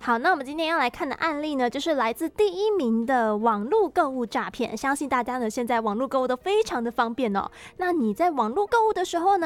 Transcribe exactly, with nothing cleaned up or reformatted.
好，那我们今天要来看的案例呢，就是来自第一名的网络购物诈骗。相信大家呢，现在网络购物都非常的方便哦。那你在网络购物的时候呢，